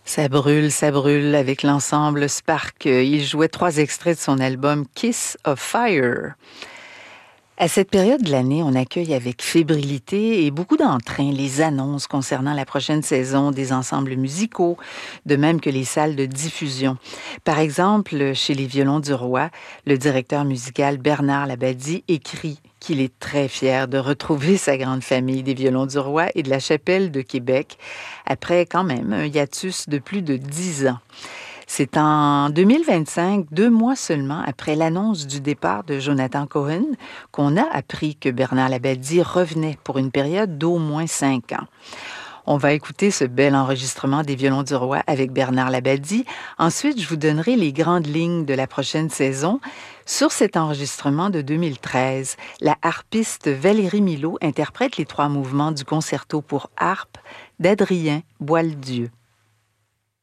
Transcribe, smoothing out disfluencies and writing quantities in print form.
Ça brûle avec l'ensemble Spark. Il jouait 3 extraits de son album Kiss of Fire. À cette période de l'année, on accueille avec fébrilité et beaucoup d'entrain les annonces concernant la prochaine saison des ensembles musicaux, de même que les salles de diffusion. Par exemple, chez les Violons du Roi, le directeur musical Bernard Labadie écrit qu'il est très fier de retrouver sa grande famille des Violons du Roi et de la Chapelle de Québec, après quand même un hiatus de plus de 10 ans. C'est en 2025, 2 mois seulement après l'annonce du départ de Jonathan Cohen, qu'on a appris que Bernard Labadie revenait pour une période d'au moins 5 ans. On va écouter ce bel enregistrement des Violons du Roi avec Bernard Labadie. Ensuite, je vous donnerai les grandes lignes de la prochaine saison. Sur cet enregistrement de 2013, la harpiste Valérie Milot interprète les 3 mouvements du concerto pour harpe d'Adrien Boieldieu.